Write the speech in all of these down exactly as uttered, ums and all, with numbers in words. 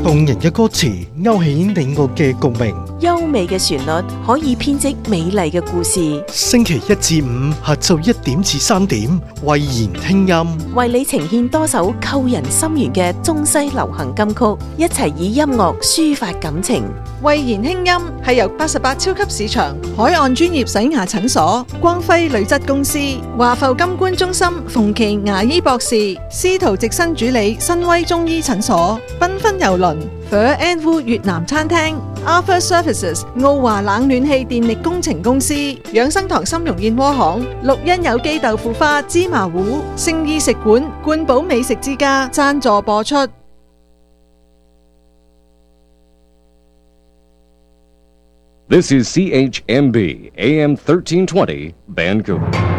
動人嘅歌詞勾起你我嘅共鳴， 優美嘅旋律可以編織美麗嘅故事。 星期一至五下晝一點至三點，慧言聽音， 為你呈現多首扣人心弦嘅中西流行金曲，一齊以音樂抒發感情。 慧言輕音係由八十八超級市場、海岸專業洗牙診所、光輝鋁質公司、華埠金冠中心、馮琪牙醫博士、司徒直新主理、新威中醫診所、繽紛郵輪、Phở and Wu 越南餐廳、Arthur Services 澳華冷暖氣電力工程公司、養生堂參茸燕窩行、綠茵有機豆腐花、芝麻糊、聖意食館、冠寶美食之家贊助播出。 This is C H M B A M thirteen twenty Vancouver。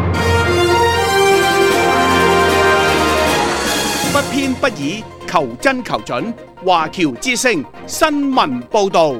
不偏不倚，求真求準。華僑之聲新聞報導。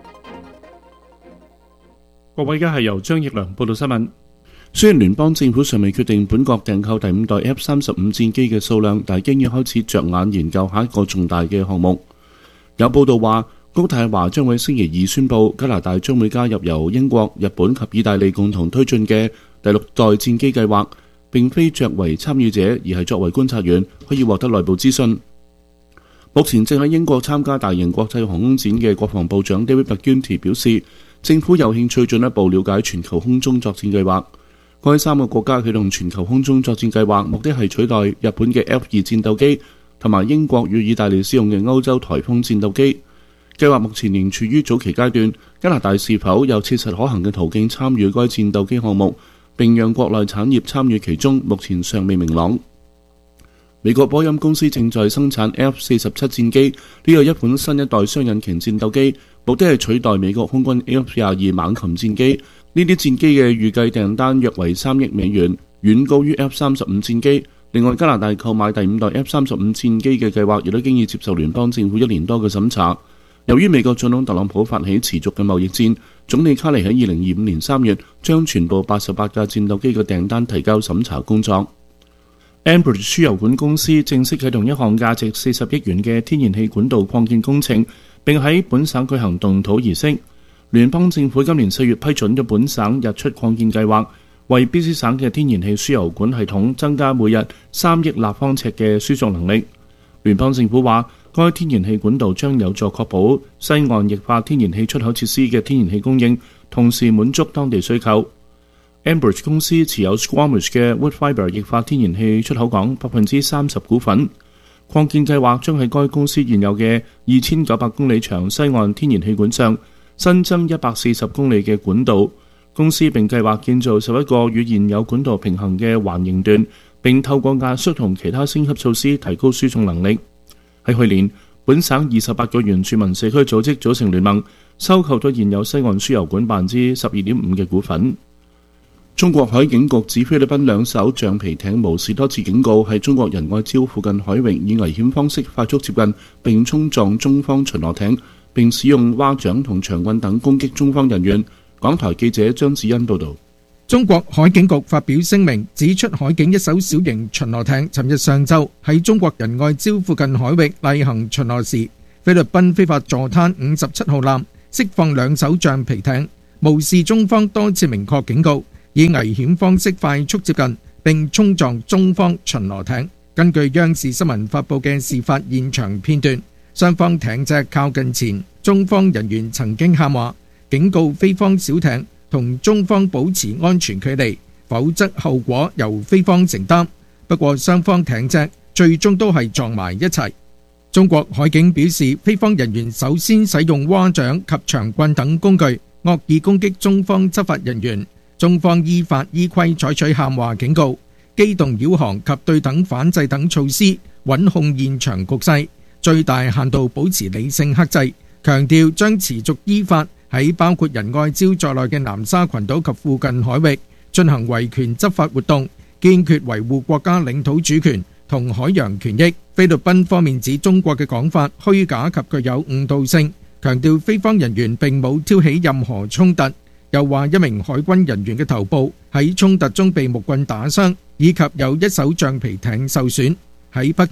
各位，而家係由張奕良報道新聞。雖然聯邦政府尚未決定本國訂購第五代 F 三十五戰機嘅數量，但係已經開始着眼研究下一個重大嘅項目。有報道話，渥太華將會星期二宣布加拿大將會加入由英國、日本及意大利共同推進嘅第六代戰機計劃，並非作為參與者，而係作為觀察員，可以獲得內部資訊。目前正喺英國參加大型國際航空展嘅國防部長 David McGuinty 表示，政府有興趣進一步了解全球空中作戰計劃。該三個國家啟動全球空中作戰計劃，目的係取代日本嘅 F 二戰鬥機同埋英國與意大利使用嘅歐洲颱風戰鬥機。計劃目前仍處於早期階段，加拿大是否有切實可行嘅途徑參與該戰鬥機項目，並讓國內產業參與其中，目前尚未明朗。美國波音公司正在生產 F 四十七戰機，呢個一款新一代雙引擎戰鬥機，目的係取代美國空軍 F 廿二猛禽戰機。呢啲戰機嘅預計訂單約為三億美元，遠高於 F 三十五戰機。另外，加拿大購買第五代 F 三十五戰機嘅計劃亦都經已接受聯邦政府一年多嘅審查。由於美國總統特朗普發起持續嘅貿易戰，總理卡尼喺二零二五年三月將全部八十八架戰鬥機嘅訂單提交審查工作。Enbridge 輸油管公司正式啟動一項價值四十億元嘅天然氣管道擴建工程，並喺本省舉行動土儀式。聯邦政府今年四月批准咗本省日出擴建計劃，為 B C 省嘅天然氣輸油管系統增加每日三億立方尺嘅輸送能力。聯邦政府話，該天然氣管道將有助確保西岸液化天然氣出口設施嘅天然氣供應，同時滿足當地需求。Enbridge 公司持有 Squamish 嘅 Woodfibre 液化天然氣出口港百分之三十股份。擴建計劃將喺該公司現有嘅二千九百公里長西岸天然氣管上新增一百四十公里嘅管道。公司並計劃建造十一個與現有管道平衡嘅環形段，並透過壓縮同其他升級措施提高輸送能力。喺去年，本省二十八個原住民社區組織組成聯盟，收購咗現有西岸輸油管百分之十二點五嘅股份。中國海警局指菲律賓兩艘橡皮艇無視多次警告，喺中國仁愛礁附近海域以危險方式快速接近並衝撞中方巡邏艇，並使用蛙掌同長棍等攻擊中方人員。港台記者張子欣報導。 中國海警局發表聲明，指出海警一艘小型巡邏艇尋日上晝喺中國仁愛礁附近海域例行巡邏時，菲律賓非法坐灘五十七號艦釋放兩艘橡皮艇，無視中方多次明確警告，以危險方式快速接近並衝撞中方巡邏艇。根據央視新聞發布嘅事發現場片段，雙方艇隻靠近前，中方人員曾經喊話，警告菲方小艇同中方保持安全距離，否則後果由菲方承擔。不過雙方艇隻最終都係撞埋一齊。中國海警表示，菲方人員首先使用蛙掌及長棍等工具，惡意攻擊中方執法人員。中方依法依規採取喊話警告、機動擾航及對等反制等措施，穩控現場局勢，最大限度保持理性克制，強調將持續依法喺包括仁愛礁在內嘅南沙群島及附近海域進行維權執法活動，堅決維護國家領土主權同海洋權益。菲律賓方面指中國嘅講法虛假及具有誤導性，強調菲方人員並冇挑起任何衝突，又話一名海軍人員嘅頭部喺衝突中被木棍打傷，以及有一艘橡皮艇受損。喺北京，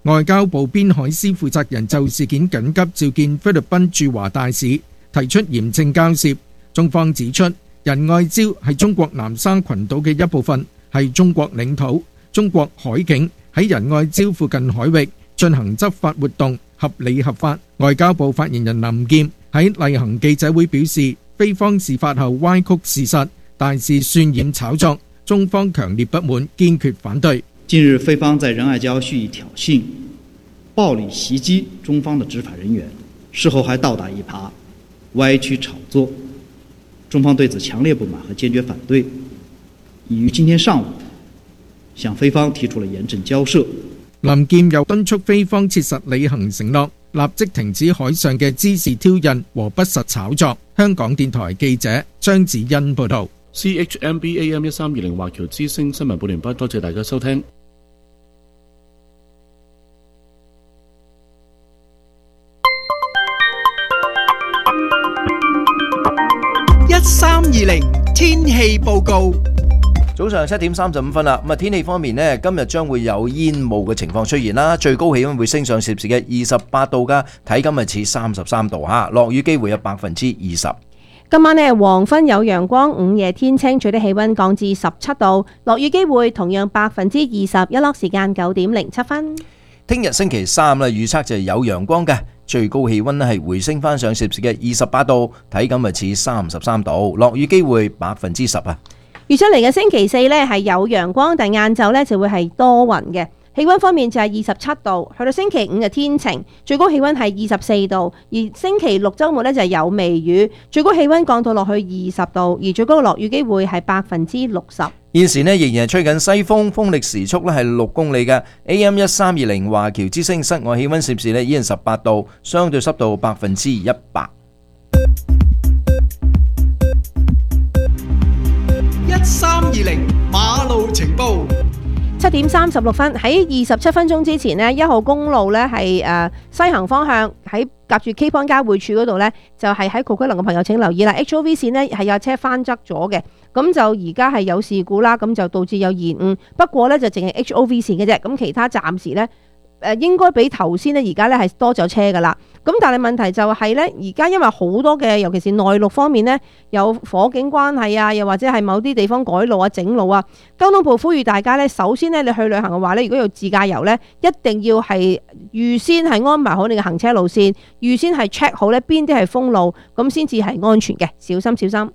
外交部邊海司負責人就事件緊急召見菲律賓駐華大使，提出嚴正交涉。中方指出，仁愛礁係中國南沙群島嘅一部分，係中國領土，中國海警喺仁愛礁附近海域進行執法活動，合理合法。外交部發言人林劍喺例行記者會表示，菲方事發後歪曲事實，大肆渲染炒作，中方強烈不滿，堅決反對。 近日菲方在仁愛礁蓄意挑釁、暴力襲擊中方的執法人員，事後還倒打一耙，歪曲炒作，中方對此強烈不滿和堅決反對，已於今天上午向菲方提出了嚴正交涉。 林劍又敦促菲方切實履行承諾，立即停止海上嘅滋事挑釁和不實炒作。香港電台記者張子欣報道。 C H M B A M 一三二零華僑之聲新聞報完畢，多謝大家收聽。 一三二零天氣報告。 早上七點三十五分啦，咁啊天氣方面呢，今日將會有煙霧嘅情況出現啦，最高氣溫會升上攝氏嘅二十八度噶，體感係似三十三度吓，落雨機會有百分之二十。 今晚呢，黃昏有陽光，午夜天清，最低氣溫降至十七度，落雨機會同樣百分之二十，日落時間九點零七分。 聽日星期三啦，預測就係有陽光嘅，最高氣溫咧係回升翻上攝氏嘅二十八度，體感係似三十三度，落雨機會百分之十啊。 預出嚟嘅星期四呢係有陽光，但晏晝呢就會係多雲嘅。氣溫方面就係二十七度，去到星期五嘅天晴，最高氣溫係二十四度，而星期六週末呢就係有微雨，最高氣溫降到落去二十度，而最高嘅落雨機會係百分之六十。 現時呢仍然係吹緊西風，風力時速呢係六公里嘅。A M 一三二零華僑之聲室外氣溫攝氏呢已經十八度，相對濕度百分之一百。 一三二零馬路情報。 七點三十六分，喺二十七分鐘之前呢，一號公路呢係誒西行方向喺夾住 K 邦交匯處嗰度呢，就係喺酷區林嘅朋友請留意啦。H O V 線呢係有車翻側咗嘅，咁就而家係有事故啦，咁就導致有延誤。不過呢，就淨係 H O V 線嘅啫，咁其他暫時呢，誒應該比頭先呢而家呢係多咗車噶啦。咁但係問題就係呢，而家因為好多嘅，尤其是內陸方面呢，有火警關係啊，又或者係某啲地方改路啊、整路啊，交通部呼籲大家呢，首先呢，你去旅行嘅話呢，如果要自駕遊呢，一定要係預先係安排好你嘅行車路線，預先係 check 好呢邊啲係封路，咁先至係安全嘅，小心小心。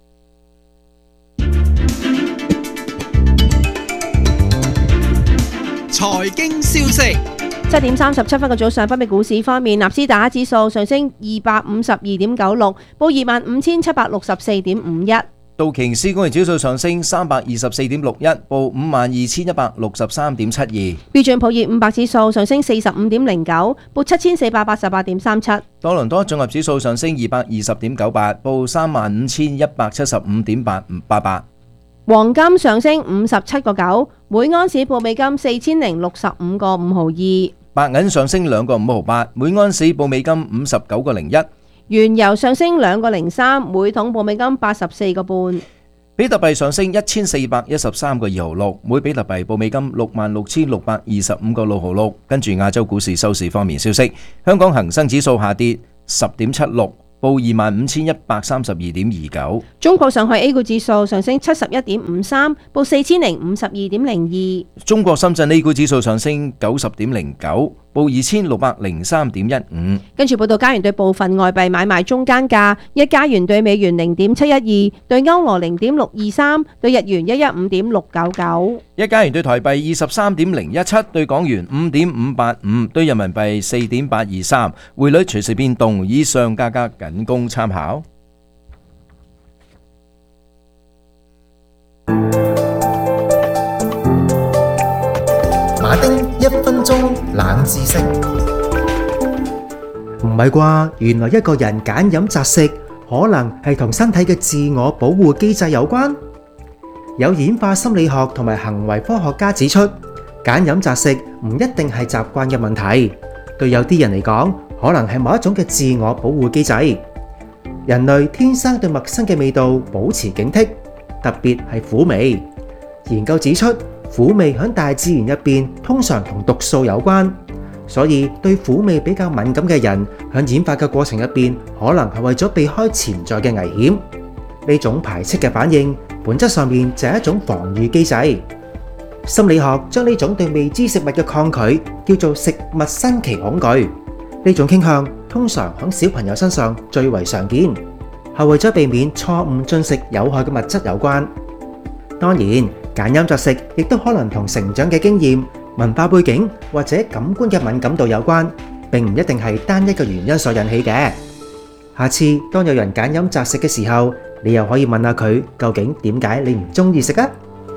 財經消息。 七點三十七分嘅早上，北美股市方面，納斯達克指數上升二百五十二點九六，報二萬五千七百六十四點五一。 道瓊斯工業指數上升三百二十四點六一，報五萬二千一百六十三點七二。 標準普爾五百指數上升四十五點零九，報七千四百八十八點三七。 多倫多綜合指數上升二百二十點九八，報三萬五千一百七十五點八八八。 黃金上升五十七個九，每盎司報美金四千零六十五個五毫二。 白銀上升兩個五毫八，每盎司報美金五十九個零一。 原油上升兩個零三，每桶報美金八十四個半。 比特幣上升一千四百一十三個二毫六，每比特幣報美金六萬六千六百二十五個六毫六。跟住亞洲股市收市方面消息，香港恒生指數下跌十點七六。報二萬五千一百三十二點二九。 中國上海 A 股指數上升七十一點五三，報四千零五十二點零二。 中國深圳 A 股指數上升九十點零九，報二千六百零三點一五。 跟住報道加元對部分外幣買賣中間價：一加元對美元零點七一二，對歐羅零點六二三，對日元一一五點六九九。 一加元對台幣二十三點零一七，對港元五點五八五，對人民幣四點八二三。匯率隨時變動，以上價格僅供參考。 馬丁一分鐘冷知識。唔係啩？原來一個人揀飲擇食，可能係同身體嘅自我保護機制有關。有演化心理學同埋行為科學家指出，揀飲擇食唔一定係習慣嘅問題，對有啲人嚟講，可能係某一種嘅自我保護機制。人類天生對陌生嘅味道保持警惕，特別係苦味。研究指出，苦味喺大自然入邊通常同毒素有關， 所以對苦味比較敏感嘅人，喺演化嘅過程入邊，可能係為咗避開潛在嘅危險。呢種排斥嘅反應，本質上面就係一種防禦機制。心理學將呢種對未知食物嘅抗拒叫做食物新奇恐懼。呢種傾向通常喺小朋友身上最為常見，係為咗避免錯誤進食有害嘅物質有關。當然，揀飲擇食亦都可能同成長嘅經驗、文化背景或者感官嘅敏感度有關，並唔一定係單一個原因所引起嘅。下次當有人揀飲擇食嘅時候，你又可以問下佢究竟點解你唔中意食啊？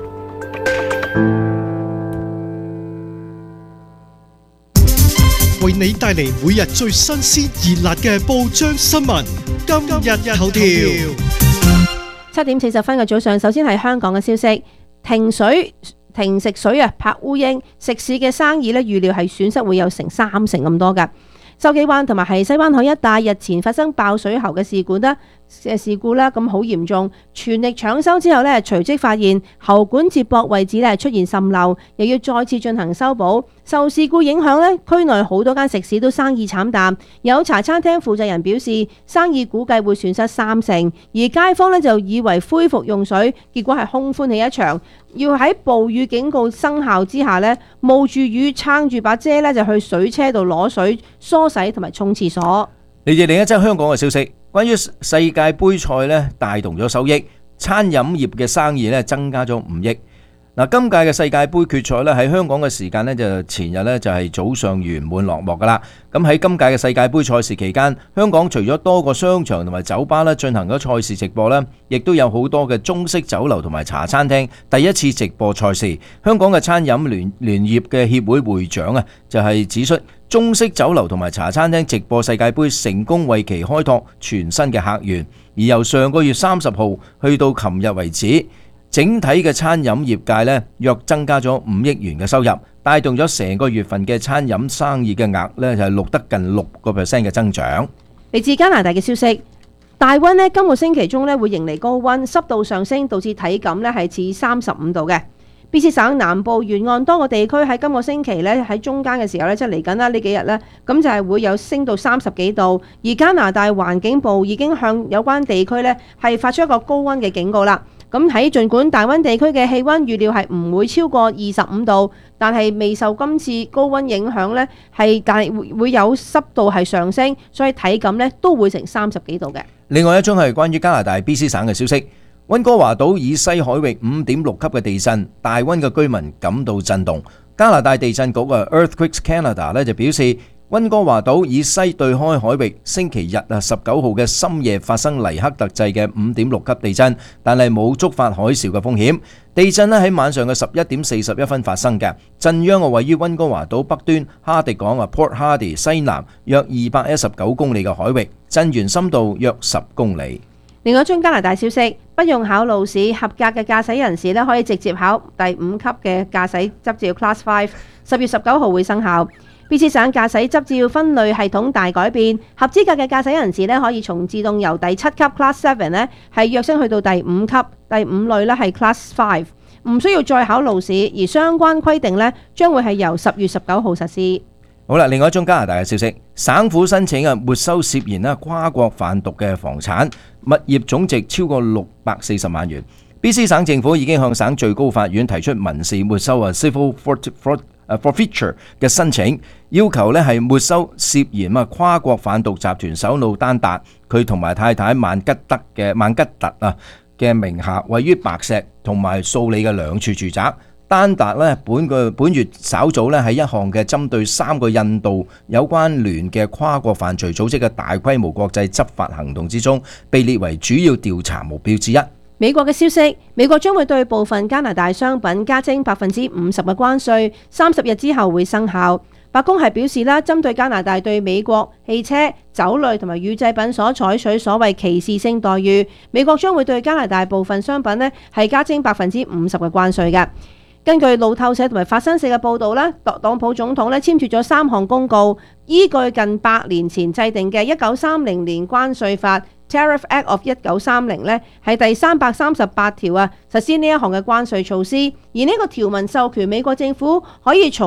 為你帶嚟每日最新鮮熱辣嘅報章新聞，今日頭條。 七點四十分嘅早上，首先係香港嘅消息，停水。停食水啊，拍烏蠅，食肆嘅生意咧預料係損失會有成三成咁多㗎。筲箕灣同埋係西灣河一帶日前發生爆水喉嘅事故啦，嘅事故啦，咁好嚴重，全力搶修之後咧，隨即發現喉管接駁位置咧出現滲漏，又要再次進行修補。受事故影響咧，區內好多間食肆都生意慘淡，有茶餐廳負責人表示，生意估計會損失三成，而街坊咧就以為恢復用水，結果係空歡喜一場，要喺暴雨警告生效之下咧，冒住雨撐住把遮咧就去水車度攞水梳洗同埋沖廁所。 嚟自另一則香港嘅消息，關於世界盃賽咧帶動咗收益，餐飲業嘅生意咧增加咗五億。嗱，今屆嘅世界盃決賽咧喺香港嘅時間咧就前日咧就係早上圓滿落幕噶啦。咁喺今屆嘅世界盃賽事期間，香港除咗多個商場同埋酒吧咧進行咗賽事直播咧，亦都有好多嘅中式酒樓同埋茶餐廳第一次直播賽事。香港嘅餐飲聯聯業嘅協會會長啊就係指出，中式酒樓同埋茶餐廳直播世界盃成功為其開拓全新嘅客源，而由上個月三十號去到琴日為止，整體嘅餐飲業界咧約增加咗五億元嘅收入，帶動咗成個月份嘅餐飲生意嘅額咧就係錄得近六個 percent 嘅增長。 嚟自加拿大嘅消息，大溫咧今個星期中咧會迎嚟高溫，濕度上升，導致體感咧係似三十五度嘅。B C 省南部沿岸多個地區喺今個星期咧喺中間嘅時候咧，即係嚟緊啦呢幾日咧，咁就係會有升到三十幾度。而加拿大環境部已經向有關地區咧係發出一個高溫嘅警告啦。咁喺儘管大溫地區嘅氣溫預料係唔會超過二十五度，但係未受今次高溫影響咧，係但係會會有濕度係上升，所以體感咧都會成三十幾度嘅。 另外一宗係關於加拿大 B C 省嘅消息。溫哥華島以西海域五點六級嘅地震，大溫嘅居民感到震動。加拿大地震局啊 Earthquakes Canada 咧就表示，溫哥華島以西對開海域星期日啊十九號嘅深夜發生黎克特制嘅五點六級地震，但係冇觸發海嘯嘅風險。地震咧喺晚上嘅十一點四十一分發生嘅，震央啊位於溫哥華島北端哈迪港啊 Port Hardy 西南約二百一十九公里嘅海域，震源深度約十公里。 另外一宗加拿大消息，不用考路試，合格嘅駕駛人士咧可以直接考第五級嘅駕駛執照 Class Five， 十月十九號會生效。B C 省駕駛執照分類系統大改變，合資格嘅駕駛人士咧可以從自動由第七級 Class Seven 咧係躍升去到第五級，第五類咧係 Class Five， 唔需要再考路試，而相關規定咧將會係由十月十九號實施。 好啦，另外一宗加拿大嘅消息，省府申請啊沒收涉嫌啊跨國販毒嘅房產，物業總值超過六百四十萬元。B C 省政府已經向省最高法院提出民事沒收啊 civil forfeiture 嘅申請，要求咧係沒收涉嫌啊跨國販毒集團首腦丹達佢同埋太太曼吉德嘅曼吉特啊嘅名下位於白石同埋素里嘅兩處住宅。丹達咧本個本月稍早咧喺一項嘅針對三個印度有關聯嘅跨國犯罪組織嘅大規模國際執法行動之中，被列為主要調查目標之一。 美國嘅消息，美國將會對部分加拿大商品加徵百分之五十嘅關稅，三十日之後會生效。白宮係表示啦，針對加拿大對美國汽車、酒類同埋乳製品所採取所謂歧視性待遇，美國將會對加拿大部分商品呢係加徵百分之五十嘅關稅嘅。根據路透社同埋法新社嘅報導咧，特朗普總統咧簽署咗三項公告，依據近百年前制定嘅一九三零年關稅法 Tariff Act of 一九三零咧，係第三百三十八條啊，實施呢一項嘅關稅措施。而呢個條文授權美國政府可以從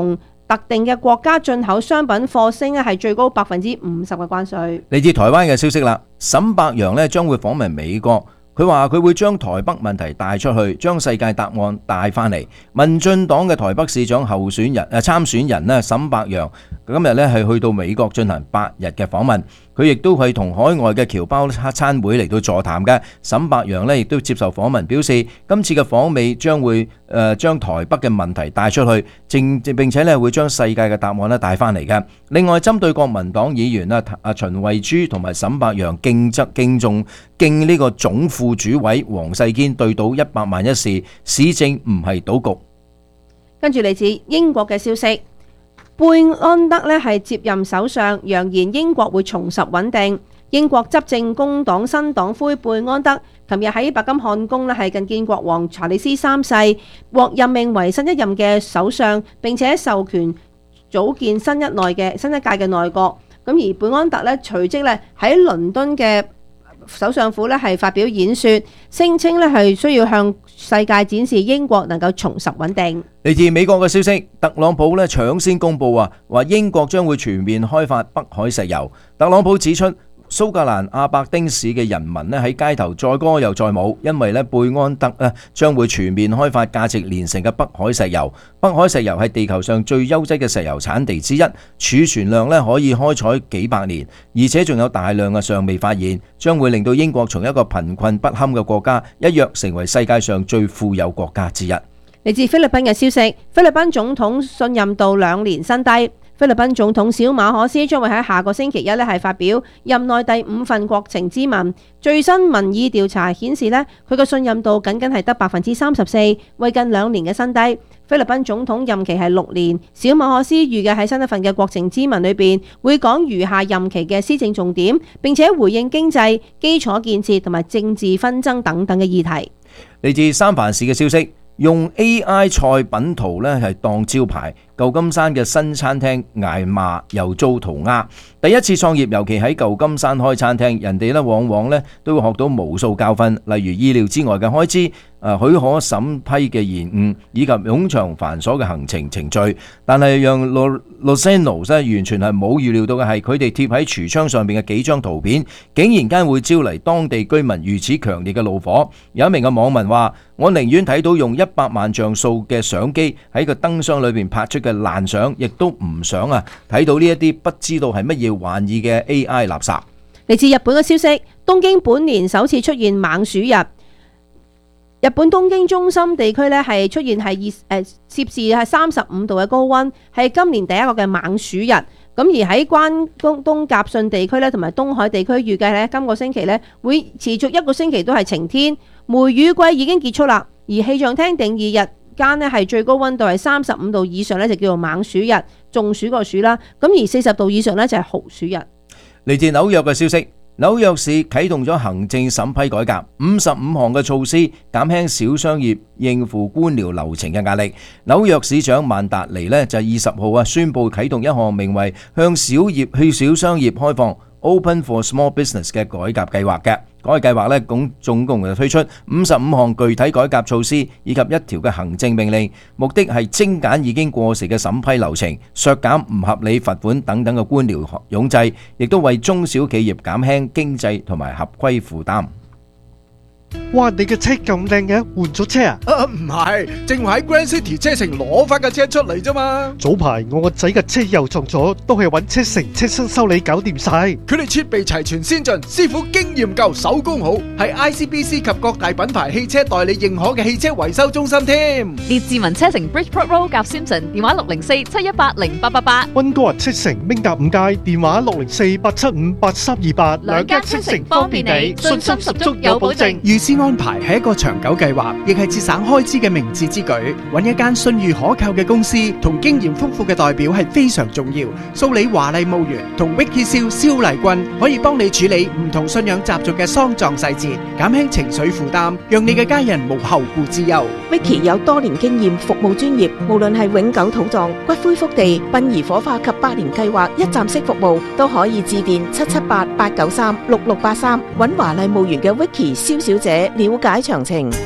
特定嘅國家進口商品貨升咧係最高百分之五十嘅關稅。 嚟自台灣嘅消息啦，沈伯洋咧將會訪問美國。佢話佢會將台北問題帶出去，將世界答案帶翻嚟。民進黨嘅台北市長候選人誒參選人咧沈伯洋今日咧係去到美國進行八日嘅訪問，佢亦都係同海外嘅僑胞餐會嚟到座談嘅。沈伯洋咧亦都接受訪問，表示今次嘅訪美將會誒將台北嘅問題帶出去，正並且咧會將世界嘅答案咧帶翻嚟嘅。另外，針對國民黨議員啊啊秦慧珠同埋沈伯洋競爭競中競呢個總副主委黃世堅對賭一百萬一事，市政唔係賭局。 跟住嚟自英國嘅消息，貝安德咧係接任首相，揚言英國會重拾穩定。英國執政工黨新黨魁貝安德琴日喺白金漢宮咧係覲見國王查理斯三世，獲任命為新一任嘅首相，並且授權組建新一內嘅新一屆嘅內閣。咁而貝安特咧隨即咧喺倫敦嘅首相府咧係發表演說，聲稱咧係需要向世界展示英國能夠重拾穩定。 嚟自美國嘅消息，特朗普咧搶先公佈啊，話英國將會全面開發北海石油。特朗普指出，蘇格蘭阿伯丁市嘅人民咧喺街頭載歌又載舞，因為咧貝安德咧將會全面開發價值連城嘅北海石油。北海石油係地球上最優質嘅石油產地之一，儲存量咧可以開採幾百年，而且仲有大量嘅尚未發現，將會令到英國從一個貧困不堪嘅國家一躍成為世界上最富有國家之一。 嚟自菲律賓嘅消息，菲律賓總統信任度兩年新低。菲律賓總統小馬可斯將會喺下個星期一咧係發表任內第五份國情咨文。最新民意調查顯示咧，佢嘅信任度僅僅係得百分之三十四，為近兩年嘅新低。菲律賓總統任期係六年，小馬可斯預計喺新一份嘅國情咨文裏邊會講餘下任期嘅施政重點，並且回應經濟、基礎建設同埋政治紛爭等等嘅議題。 嚟自三藩市嘅消息，用 A I 菜品圖咧係當招牌，舊金山嘅新餐廳挨罵又遭塗鴉。第一次創業，尤其喺舊金山開餐廳，人哋咧往往咧都會學到無數教訓，例如意料之外嘅開支、誒許可審批嘅延誤，以及冗長繁瑣嘅行程程序。但係讓 Lozano 咧完全係冇預料到嘅係，佢哋貼喺櫥窗上邊嘅幾張圖片，竟然間會招嚟當地居民如此強烈嘅怒火。有一名嘅網民話：我寧願睇到用一百萬像素嘅相機喺個燈箱裏邊拍出嘅爛相，亦都唔想啊睇到呢一啲不知道係乜嘢玩意嘅 A I 垃圾。 嚟自日本嘅消息，東京本年首次出現猛暑日。日本東京中心地區咧係出現係二誒攝氏係三十五度嘅高溫，係今年第一個嘅猛暑日。咁而喺關東甲信地區咧同埋東海地區，預計咧今個星期咧會持續一個星期都係晴天。梅雨季已經結束啦，而氣象廳定義日間咧係最高溫度係三十五度以上咧就叫做猛暑日，中暑個暑啦。咁而四十度以上咧就係豪暑日。 嚟自紐約嘅消息，紐約市啟動咗行政審批改革，五十五項嘅措施減輕小商業應付官僚流程嘅壓力。紐約市長曼達尼呢就二十號啊宣布啟動一項名為向小業去小商業開放 Open for Small Business 嘅改革計劃嘅。改革計劃咧，共總共就推出五十五項具體改革措施，以及一條嘅行政命令，目的係精簡已經過時嘅審批流程，削減唔合理罰款等等嘅官僚擁制，亦都為中小企業減輕經濟同埋合規負擔。 哇！你嘅車咁靚嘅，換咗車啊？ 啊，唔係，正話喺 Grand City 車城攞翻架車出嚟啫嘛。 早排我個仔嘅車又撞咗，都係揾車城車身修理搞掂晒。 佢哋設備齊全先進，師傅經驗夠，手工好，係 I C B C 及各大品牌汽車代理認可嘅汽車維修中心添。 列治文車城 Bridgeport Road 夾 Simpson， 電話六零四七一八零八八八。 溫哥華車城明達五街，電話六零四八七五八三二八。 兩家車城方便你，信心十足有保證。 預先安排係一個長久計劃，亦係節省開支嘅明智之舉。揾一間信譽可靠嘅公司同經驗豐富嘅代表係非常重要。蘇里華麗墓園同 Vicky 蕭蕭麗君可以幫你處理唔同信仰習俗嘅喪葬細節，減輕情緒負擔，讓你嘅家人無後顧之憂。 Vicky 有多年經驗，服務專業，無論係永久土葬、骨灰福地、殯儀火化及百年計劃一站式服務，都可以致電七七八八九三六六八三，揾華麗墓園嘅 Vicky 蕭小姐了解詳情。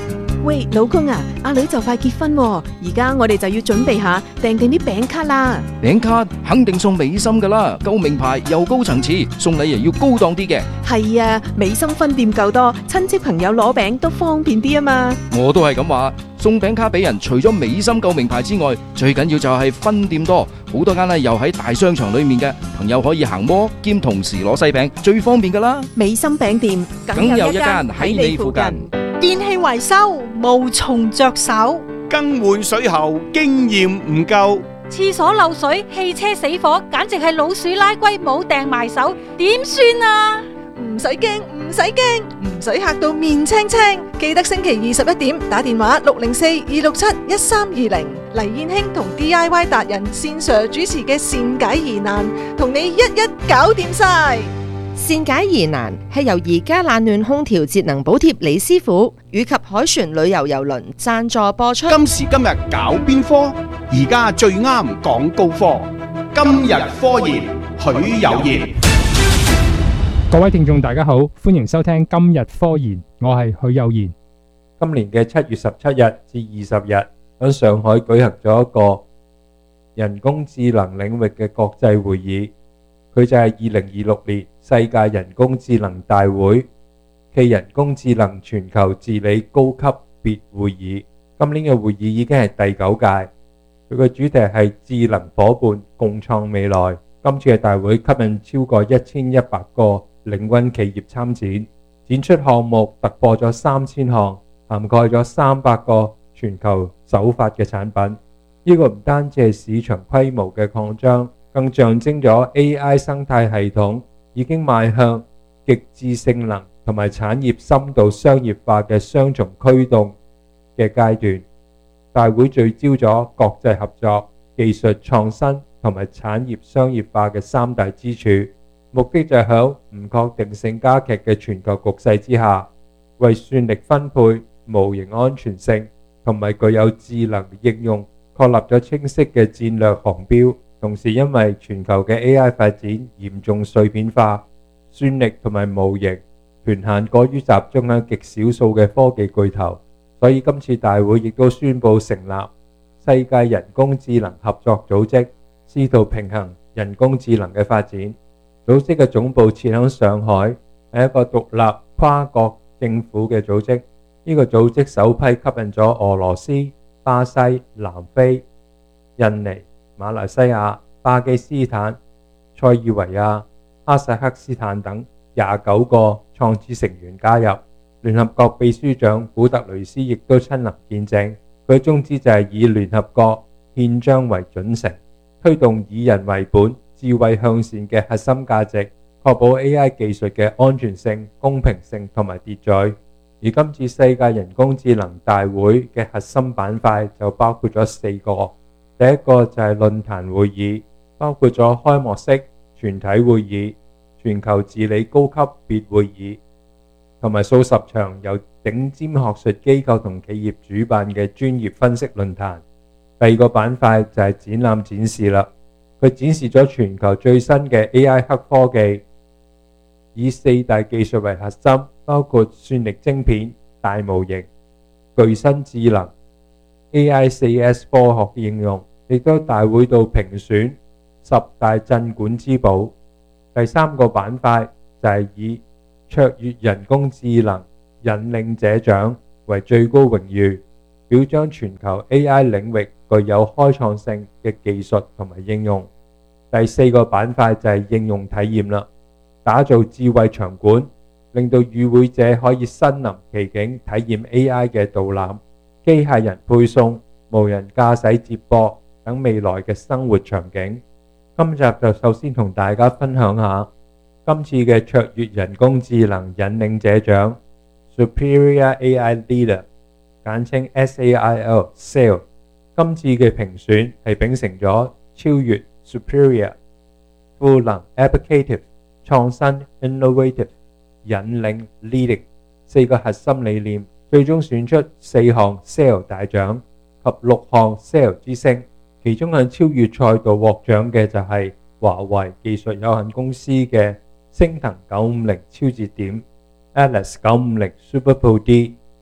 喂，老公啊，阿女就快結婚喎，而家我哋就要準備下訂定啲餅卡啦。 餅卡肯定送美心噶啦，夠名牌又高層次，送禮又要高檔啲嘅。 係啊，美心分店夠多，親戚朋友攞餅都方便啲啊嘛。 我都係咁話，送餅卡俾人，除咗美心夠名牌之外，最緊要就係分店多，好多間呢又喺大商場裏面嘅，朋友可以行摩兼同時攞細餅，最方便噶啦。 美心餅店梗有一間喺你附近。 電器維修無從着手， 更換水喉經驗唔夠， 廁所漏水、汽車死火，簡直係老鼠拉龜冇掟埋手，點算啊？ 唔使驚，唔使驚，唔使嚇到面青青。記得星期二十一點打電話六零四二六七一三二零，黎燕卿同 D I Y 達人線 Sir 主持嘅善解疑難，同你一一搞掂晒。 善解疑難係由而家冷暖空調節能補貼李師傅以及海船旅遊郵輪贊助播出。 今時今日搞邊科？而家最啱講高科。今日科研，許有賢。 各位聽眾大家好，歡迎收聽今日科研，我係許有賢。 今年嘅七月十七日至二十日，喺上海舉行咗一個人工智能領域嘅國際會議。佢就係二零二六年世界人工智能大會暨人工智能全球治理高級別會議。今年嘅會議已經係第九屆，佢嘅主題係智能夥伴共創未來。今次嘅大會吸引超過一千一百個領軍企業參展，展出項目突破咗三千項，涵蓋咗三百個全球首發嘅產品。呢個唔單止係市場規模嘅擴張，更象徵咗 A I 生態系統已經邁向極致性能同埋產業深度商業化嘅雙重驅動嘅階段。大會聚焦咗國際合作、技術創新同埋產業商業化嘅三大支柱，目的就係喺唔確定性加劇嘅全球局勢之下，為算力分配、模型安全性同埋具有智能應用確立咗清晰嘅戰略航標。同時因為全球嘅 A I 發展嚴重碎片化，算力同埋模型權限過於集中喺極少數嘅科技巨頭，所以今次大會亦都宣布成立世界人工智能合作組織，試圖平衡人工智能嘅發展。組織嘅總部設喺上海，係一個獨立跨國政府嘅組織。呢個組織首批吸引咗俄羅斯、巴西、南非、印尼、馬來西亞、巴基斯坦、塞爾維亞、哈薩克斯坦等廿九個創始成員加入。聯合國秘書長古特雷斯亦都親臨見證。佢嘅宗旨就係以聯合國憲章為準繩，推動以人為本、智慧向善嘅核心價值，確保 A I 技術嘅安全性、公平性同埋秩序。而今次世界人工智能大會嘅核心板塊就包括咗四個。第一個就係論壇會議，包括咗開幕式、全體會議、全球治理高級別會議，同埋數十場由頂尖學術機構同企業主辦嘅專業分析論壇。第二個板塊就係展覽展示啦，佢展示咗全球最新嘅 A I 黑科技，以四大技術為核心，包括算力晶片、大模型、具身智能、A I 四 S 科學應用。亦都大會度評選十大鎮館之寶。第三個板塊就係以卓越人工智能引領者獎為最高榮譽，表彰全球 A I 領域具有開創性嘅技術同埋應用。第四個板塊就係應用體驗啦，打造智慧場館，令到與會者可以身臨其境體驗 A I 嘅導覽、機械人配送、無人駕駛接駁等未來嘅生活場景。今集就首先同大家分享下今次嘅卓越人工智能引領者獎 Superior A I Leader， 簡稱 S A I L。S A I L 今次嘅評選係秉承咗超越 Superior、賦能 Applicative、創新 Innovative、引領 Leading 四個核心理念，最終選出四項 S A I L 大獎及六項 S A I L 之星。其中喺超越賽道獲獎嘅就係華為技術有限公司嘅星騰九五零超節點 Atlas 九五零 Super Pro D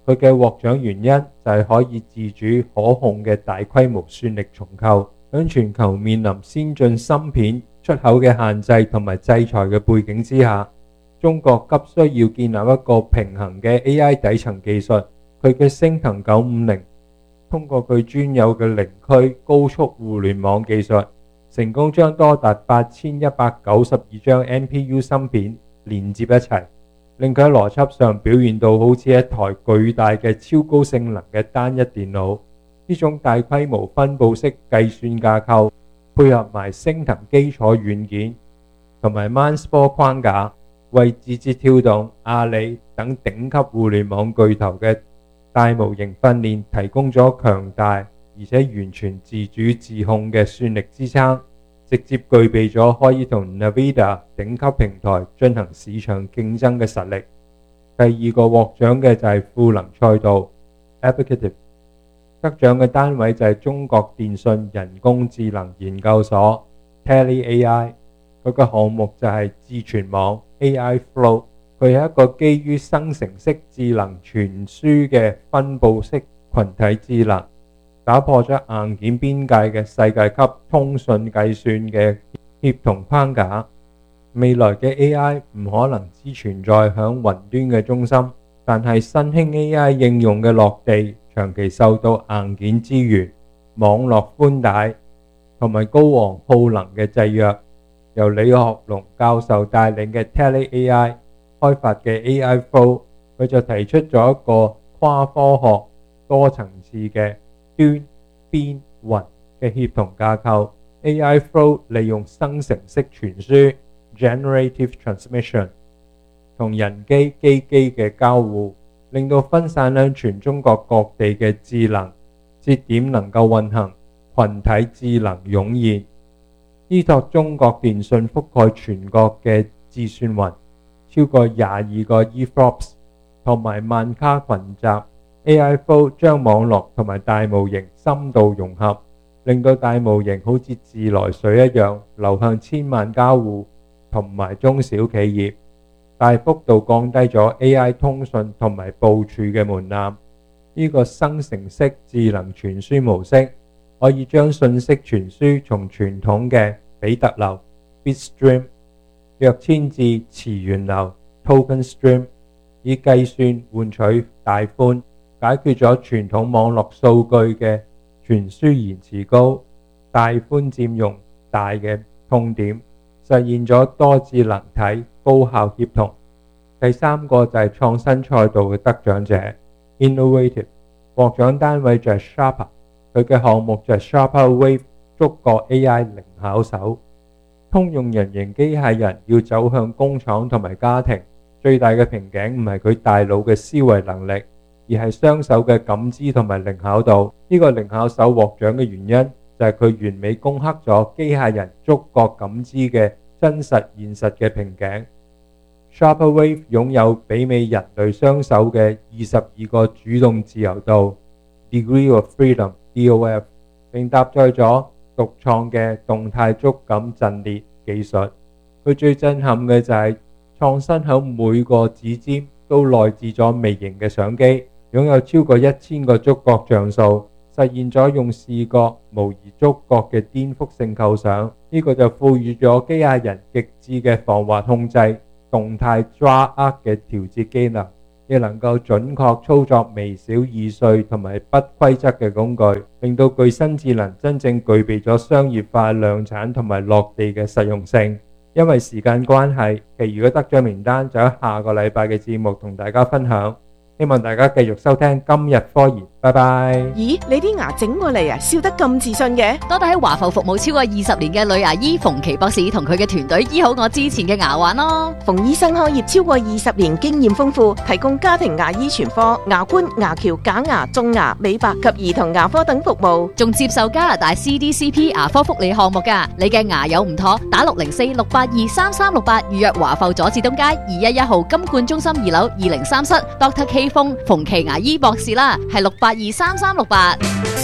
佢嘅獲獎原因就係可以自主可控嘅大規模算力重構。喺全球面臨先進芯片出口嘅限制同埋制裁嘅背景之下，中國急需要建立一個平衡嘅 A I 底層技術。佢嘅星騰九五零通過佢專有嘅零區高速互聯網技術，成功將多達八千一百九十二張 N P U 芯片連接一齊，令佢喺邏輯上表現到好似一台巨大嘅超高性能嘅單一電腦。呢種大規模分佈式計算架構，配合埋星騰基礎軟件同埋 Manspur 框架，為字節跳動、阿里等頂級互聯網巨頭嘅大模型訓練提供咗強大而且完全自主自控嘅算力支撐，直接具備咗可以同 NVIDIA 頂級平台進行市場競爭嘅實力。第二個獲獎嘅就係賦能賽道 Applicative， 得獎嘅單位就係中國電信人工智能研究所 TeleAI， 佢嘅項目就係智全網 A I Flow， 佢係一個基於生成式智能傳輸嘅分佈式群體智能，打破咗硬件邊界嘅世界級通訊計算嘅協同框架。未來嘅 A I 唔可能只存在響雲端嘅中心，但係新興 A I 應用嘅落地長期受到硬件資源、網絡寬帶同埋高昂耗能嘅制約。由李學龍教授帶領嘅 TeleAI 開發嘅 A I Flow， 佢就提出咗一個跨科學多層次嘅端邊雲嘅協同架構。 A I Flow 利用生成式傳輸 Generative Transmission 同人機機機嘅交互，令到分散喺全中國各地嘅智能節點能夠運行，群體智能湧現。依託中國電信覆蓋全國嘅智算雲，超過廿二個 E F L O P S 同埋萬卡群集， A I Flow 將網絡同埋大模型深度融合，令到大模型好似自來水一樣流向千萬家戶同埋中小企業，大幅度降低咗 A I 通訊同埋部署嘅門檻。呢個生成式智能傳輸模式可以將信息傳輸從傳統嘅比特流 Bitstream 躍遷至詞源流 Token Stream， 以計算換取大寬，解決咗傳統網絡數據嘅傳輸延遲高、大寬佔用大嘅痛點，實現咗多智能體高效協同。第三個就係創新賽道嘅得獎者 Innovative， 獲獎單位就係 Sharper， 佢嘅項目就係 Sharper Wave 觸覺 A I 零巧手。通用人形機械人要走向工廠同埋家庭，最大嘅瓶頸唔係佢大腦嘅思維能力，而係雙手嘅感知同埋靈巧度。呢、這個靈巧手獲獎嘅原因就係佢完美攻克咗機械人觸覺感知嘅真實現實嘅瓶頸。Sharper Wave 擁有媲美人類雙手嘅二十二個主動自由度 Degree of Freedom D O F， 並搭載咗獨創嘅動態觸感陣列技術。佢最震撼嘅就係創新喺每個指尖都內置咗微型嘅相機，擁有超過一千個觸覺像素，實現咗用視覺模擬觸覺嘅顛覆性構想。呢、這個就賦予咗機械人極致嘅防滑控制、動態抓握嘅調節機能，亦能夠準確操作微小易碎同埋不規則嘅工具，令到具身智能真正具備咗商業化、量產同埋落地嘅實用性。因為時間關係，其餘嘅得獎名單就喺下個禮拜嘅節目同大家分享。希望大家繼續收聽今日科研，拜拜。 咦，你啲牙整過嚟啊，笑得咁自信嘅？ 多得喺華埠服務超過二十年嘅女牙醫馮琪博士同佢嘅團隊醫好我之前嘅牙患咯。 馮醫生開業超過二十年，經驗豐富，提供家庭牙醫全科、牙冠、牙橋、假牙、種牙、美白及兒童牙科等服務， 仲接受加拿大 C D C P 牙科福利項目㗎。你嘅牙有唔妥，打六零四六八二三三六八預約華埠佐治東街二一一號金冠中心二樓二零三室 Doctor K 馮琪牙醫博士啦，係六八二三三六八。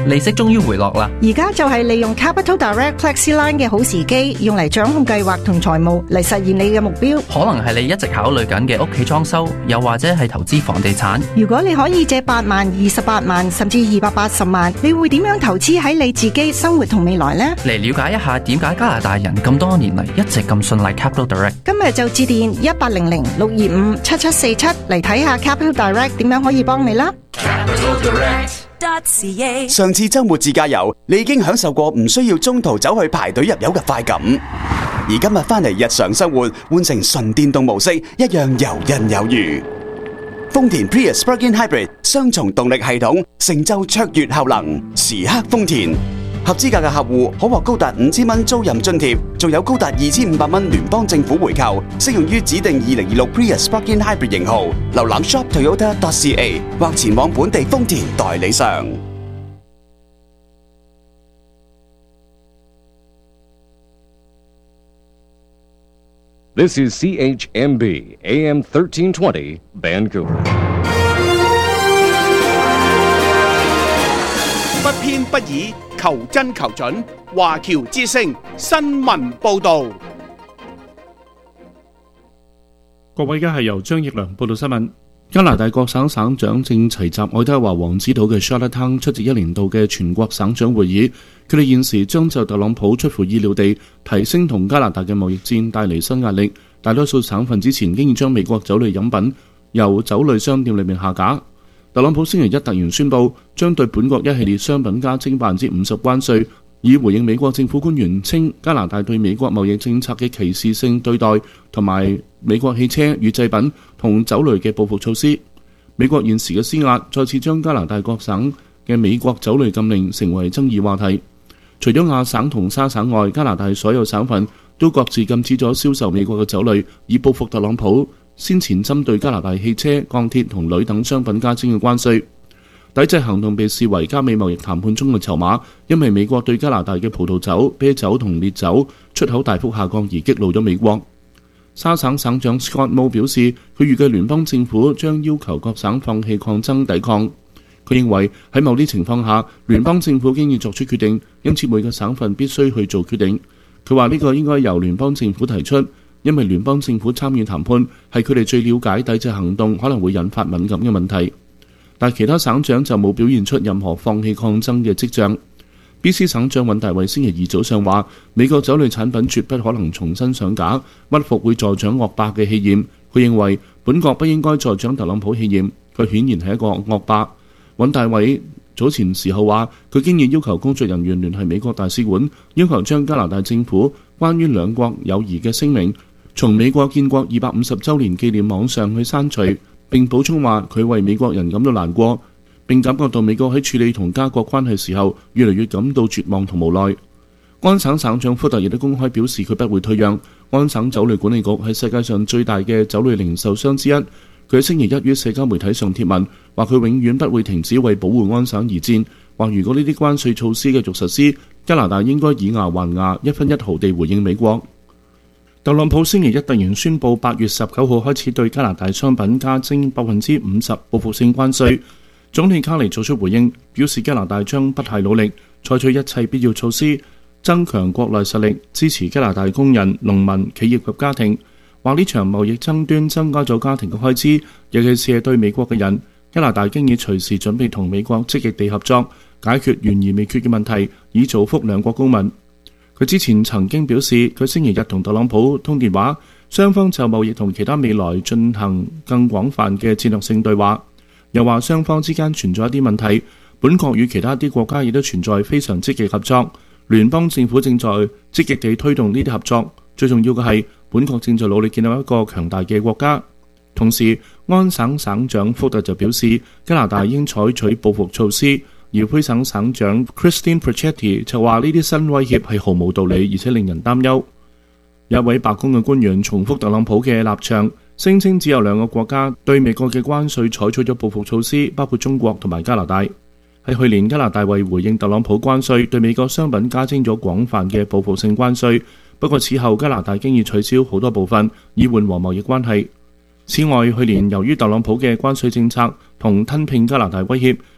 利息終於回落啦。 而家就係利用 Capital Direct FlexiLine 嘅好時機，用嚟掌控計劃同財務嚟實現你嘅目標。 可能係你一直考慮緊嘅屋企裝修，又或者係投資房地產。 如果你可以借八萬、二十八萬甚至二百八十萬，你會點樣投資喺你自己生活同未來呢？ 嚟了解一下點解加拿大人咁多年嚟一直咁信賴 Capital Direct。 今日就致電一八零零六二五七七四七嚟睇下 Capital Direct 點樣可以幫你啦。 上次周末自駕遊，你已經享受過唔需要中途走去排隊入油嘅快感，而今日翻嚟日常生活，換成純電動模式，一樣游刃有餘。豐田 Prius Plug-in Hybrid 雙重動力系統，成就卓越效能，時刻豐田。合資格嘅客戶可獲高達五千蚊租賃津貼，仲有高達二千五百蚊聯邦政府回扣，適用於指定二零二六 Prius Plug-in Hybrid 型號。瀏覽 shop toyota dot c a 或前往本地豐田代理商。 This is C H M B A M thirteen twenty Vancouver。 不偏不倚，求真求準。華僑之聲新聞報導。 各位，而家係由張奕良報道新聞。加拿大各省省長正齊集愛德華王子島嘅 Charlottetown 出席一年度嘅全國省長會議。佢哋現時將就特朗普出乎意料地提升同加拿大嘅貿易戰帶嚟新壓力。大多數省份之前經已將美國酒類飲品由酒類商店裏面下架。特朗普星期一突然宣布將對本國一系列商品加徵百分之五十關稅，以回應美國政府官員稱加拿大對美國貿易政策嘅歧視性對待，同埋美國汽車與製品同酒類嘅報復措施。美國現時嘅施壓再次將加拿大各省嘅美國酒類禁令成為爭議話題。除咗亞省同沙省外，加拿大所有省份都各自禁止咗銷售美國嘅酒類，以報復特朗普先前針對加拿大汽車、鋼鐵同鋁等商品加徵嘅關稅。抵制行動被視為加美貿易談判中嘅籌碼，因為美國對加拿大嘅葡萄酒、啤酒同烈酒出口大幅下降而激怒咗美國。沙省省長 Scott Moe 表示，佢預計聯邦政府將要求各省放棄抗爭抵抗。佢認為喺某啲情況下，聯邦政府經已作出決定，因此每個省份必須去做決定。佢話呢個應該由聯邦政府提出，因為聯邦政府參與談判係佢哋最了解抵制行動可能會引發敏感嘅問題。但其他省長就冇表現出任何放棄抗爭嘅跡象。B C 省長尹大衛星期二早上話，美國酒類產品絕不可能重新上架，屈服會助長惡霸嘅氣焰。佢認為本國不應該助長特朗普氣焰，佢顯然係一個惡霸。尹大衛早前時候話，佢經已要求工作人員聯繫美國大使館，要求將加拿大政府關於兩國友誼嘅聲明從美國建國二百五十週年紀念網上去刪除，並補充話佢為美國人感到難過，並感覺到美國喺處理同加國關係時候越嚟越感到絕望同無奈。安省省長福特亦都公開表示佢不會退讓。安省酒類管理局係世界上最大嘅酒類零售商之一。佢喺星期一於社交媒體上貼文，話佢永遠不會停止為保護安省而戰，話如果呢啲關稅措施繼續實施，加拿大應該以牙還牙，一分一毫地回應美國。特朗普星期一突然宣布八月十九號開始對加拿大商品加徵百分之五十報復性關稅。總理卡尼作出回應，表示加拿大將不懈努力，採取一切必要措施，增強國內實力，支持加拿大工人、農民、企業及家庭。話呢場貿易爭端增加咗家庭嘅開支，尤其是係對美國嘅人。加拿大經已隨時準備同美國積極地合作，解決懸而未決嘅問題，以造福兩國公民。佢之前曾經表示，佢星期日同特朗普通電話，雙方就貿易同其他未來進行更廣泛嘅戰略性對話。又話雙方之間存在一啲問題，本國與其他啲國家亦都存在非常積極合作。聯邦政府正在積極地推動呢啲合作，最重要嘅係本國正在努力建立一個強大嘅國家。同時，安省省長福特就表示，加拿大應採取報復措施。而魁省省長 Christine Pichetti 就話呢啲新威脅係毫無道理，而且令人擔憂。有一位白宮嘅官員重複特朗普嘅立場，聲稱只有兩個國家對美國嘅關稅採取咗報復措施，包括中國同埋加拿大。喺去年，加拿大為回應特朗普關稅，對美國商品加徵咗廣泛嘅報復性關稅。不過此後，加拿大經已取消好多部分，以緩和貿易關係。此外，去年由於特朗普嘅關稅政策同吞併加拿大威脅，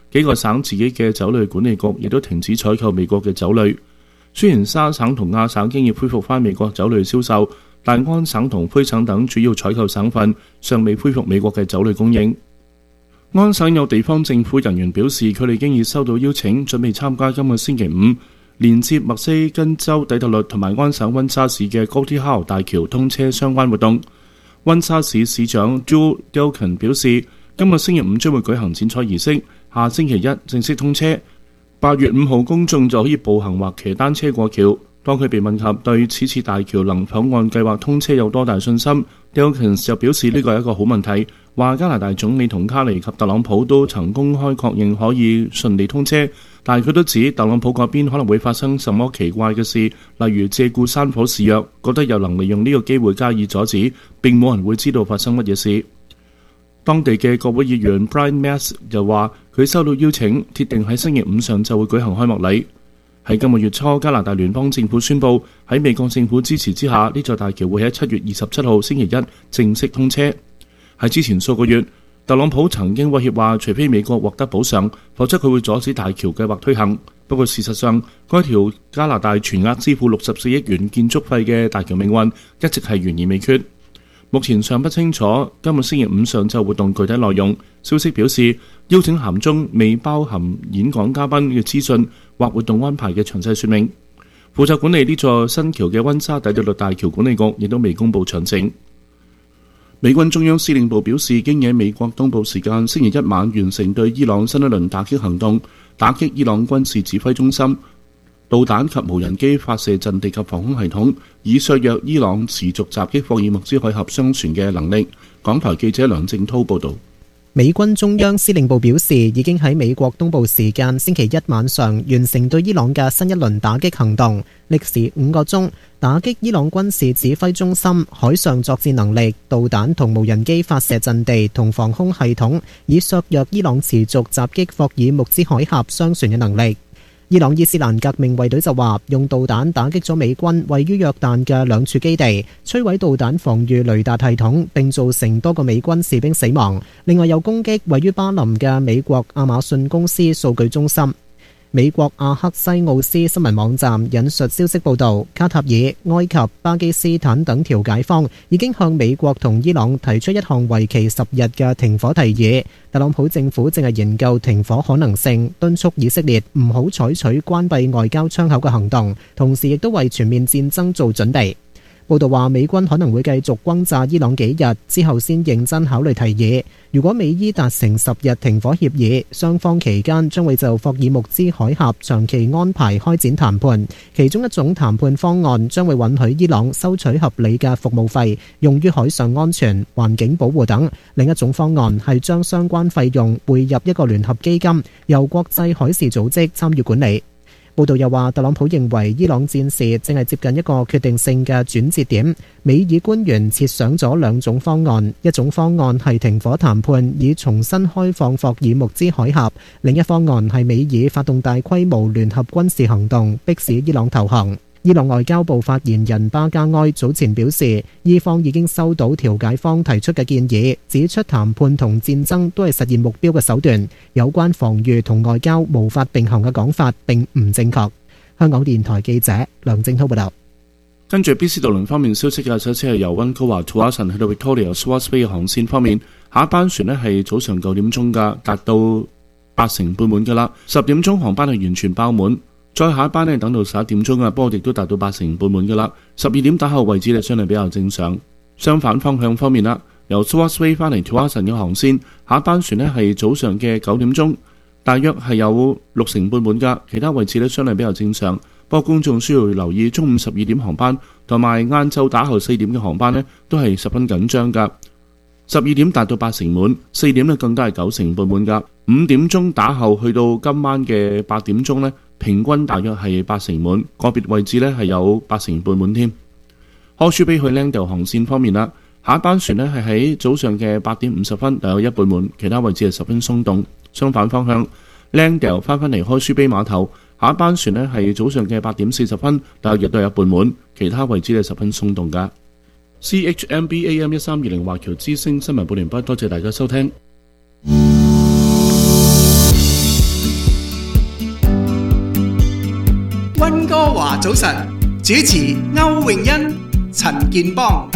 幾個省自己嘅酒類管理局亦都停止採購美國嘅酒類。雖然沙省同亞省經已恢復返美國酒類銷售，但安省同魁省等主要採購省份尚未恢復美國嘅酒類供應。安省有地方政府人員表示，佢哋已經已收到邀請，準備參加今個星期五連接墨西根州底特律同埋安省溫莎市嘅 Gordie Howe 大橋通車相關活動。溫莎市市長 Joe Delkin 表示，今個星期五將會舉行剪彩儀式，下星期一正式通車。八月五號公眾就可以步行或騎單車過橋。當佢被問及對此次大橋能否按計劃通車有多大信心， Delkin 就表示呢個係一個好問題，話加拿大總理同卡尼及特朗普都曾公開確認可以順利通車，但佢都指特朗普嗰邊可能會發生什麼奇怪嘅事，例如借故山火示弱，覺得有能利用呢個機會加以阻止，並冇人會知道發生乜嘢事。當地嘅國會議員 Brian Mast 又話佢收到邀請，鐵定喺星期五上晝會舉行開幕禮。喺今個月初，加拿大聯邦政府宣布喺美國政府支持之下，呢座大橋會喺七月二十七號星期一正式通車。喺之前數個月，特朗普曾經威脅話，除非美國獲得補償，否則佢會阻止大橋計劃推行。不過事實上，該條加拿大全額支付六十四億元建築費嘅大橋命運一直係懸而未決。目前尚不清楚今個星期五上晝活動具體內容。消息表示，邀請函中未包含演講嘉賓嘅資訊或活動安排嘅詳細說明。負責管理呢座新橋嘅溫莎底特律大橋管理局亦都未公布詳情。美軍中央司令部表示，經喺美國東部時間星期一晚完成對伊朗新一輪打擊行動，打擊伊朗軍事指揮中心、導彈及無人機發射陣地及防空系統，以削弱伊朗持續襲擊霍爾木茲海峽商船嘅能力。港台記者梁正滔報導。 美軍中央司令部表示，已經喺美國東部時間星期一晚上完成對伊朗嘅新一輪打擊行動，歷時五個鐘，打擊伊朗軍事指揮中心、海上作戰能力、導彈同無人機發射陣地同防空系統，以削弱伊朗持續襲擊霍爾木茲海峽商船嘅能力。伊朗伊斯蘭革命衛隊就話，用導彈打擊咗美軍位於約旦嘅兩處基地，摧毀導彈防禦雷達系統，並造成多個美軍士兵死亡。另外又攻擊位於巴林嘅美國亞馬遜公司數據中心。美國阿克西奧斯新聞網站引述消息報道，卡塔爾、埃及、巴基斯坦等條解方已經向美國同伊朗提出一項為期十日嘅停火提議。特朗普政府正係研究停火可能性，敦促以色列唔好採取關閉外交窗口嘅行動，同時亦都為全面戰爭做準備。報道話，美軍可能會繼續轟炸伊朗幾日之後先認真考慮提議。如果美伊達成十日停火協議，雙方期間將會就霍爾木茲海峽長期安排開展談判。其中一種談判方案將會允許伊朗收取合理嘅服務費，用於海上安全、環境保護等。另一種方案係將相關費用匯入一個聯合基金，由國際海事組織參與管理。報道又話，特朗普認為伊朗戰事正係接近一個決定性嘅轉折點。美以官員設想咗兩種方案，一種方案係停火談判，以重新開放霍爾木茲海峽；另一方案係美以發動大規模聯合軍事行動，迫使伊朗投降。伊朗外交部發言人巴加埃早前表示，伊方已經收到調解方提出嘅建議，指出談判同戰爭都係實現目標嘅手段，有關防禦同外交無法並行嘅講法並唔正確。香港電台記者梁正滔報道。 跟住 B C 渡輪方面消息嘅，首先係由溫哥華 Tsawwassen 去到 Victoria Swartz Bay 嘅航線方面，下一班船呢係早上九點鐘㗎，達到八成半滿㗎啦，十點鐘航班係完全爆滿。再下一班呢，等到十一點鐘啊，不過亦都達到八成半滿㗎啦。十二點打後位置呢，相對比較正常。相反方向方面啦，由 Swartz Bay 翻嚟 Tsawwassen 嘅航線，下一班船呢係早上嘅九點鐘，大約係有六成半滿㗎。其他位置呢，相對比較正常。不過公眾需要留意中午十二點航班同埋晏晝打後四點嘅航班呢，都係十分緊張㗎。十二點達到八成滿，四點呢更加係九成半滿㗎。五點鐘打後去到今晚嘅八點鐘呢，平均大約係八成滿，個別位置呢係有八成半滿添。柯舒比去 Langdale 航線方面啦，下一班船呢係喺早上嘅八點五十分，大約一半滿，其他位置係十分鬆動。相反方向 Langdale 翻返嚟柯舒比碼頭，下一班船呢係早上嘅八點四十分，大約亦都有一半滿，其他位置係十分鬆動㗎。C H M B A M 一三二零華僑之聲新聞報完畢，多謝大家收聽。 早晨，主持歐永欣、陳健邦。